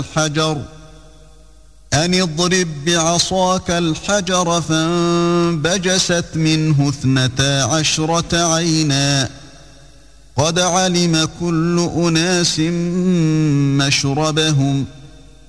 الحجر أن اضرب بعصاك الحجر فانبجست منه 12 عينا قد علم كل أناس مشربهم